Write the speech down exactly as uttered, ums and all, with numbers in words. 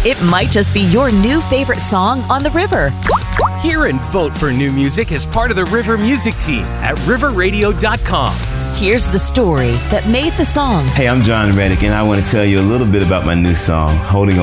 It might just be your new favorite song on the river. Hear and vote for new music as part of the River Music Team at river radio dot com. Here's the story that made the song. Hey, I'm John Reddick, and I want to tell you a little bit about my new song, Holding